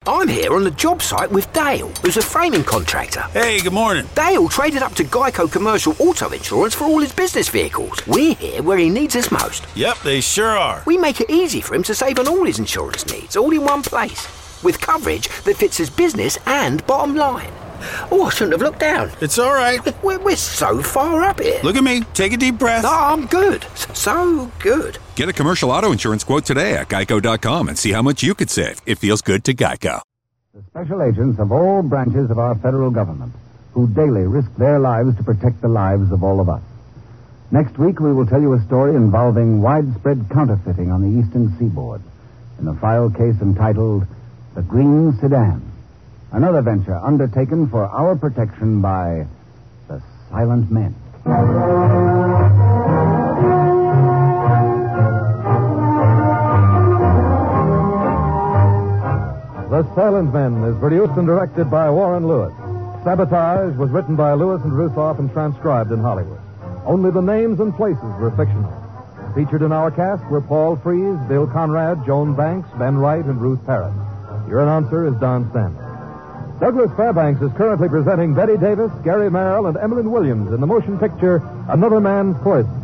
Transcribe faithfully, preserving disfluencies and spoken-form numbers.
I'm here on the job site with Dale, who's a framing contractor. Hey, good morning. Dale traded up to Geico Commercial Auto Insurance for all his business vehicles. We're here where he needs us most. Yep, they sure are. We make it easy for him to save on all his insurance needs, all in one place, with coverage that fits his business and bottom line. Oh, I shouldn't have looked down. It's all right. We're, we're so far up here. Look at me. Take a deep breath. No, I'm good. So good. Get a commercial auto insurance quote today at geico dot com and see how much you could save. It feels good to Geico. The special agents of all branches of our federal government who daily risk their lives to protect the lives of all of us. Next week, we will tell you a story involving widespread counterfeiting on the eastern seaboard in a file case entitled The Green Sedan. Another venture undertaken for our protection by the Silent Men. The Silent Men is produced and directed by Warren Lewis. Sabotage was written by Lewis and Ruthoff and transcribed in Hollywood. Only the names and places were fictional. Featured in our cast were Paul Frees, Bill Conrad, Joan Banks, Ben Wright, and Ruth Parrott. Your announcer is Don Stanley. Douglas Fairbanks is currently presenting Betty Davis, Gary Merrill, and Emmeline Williams in the motion picture Another Man's Poison.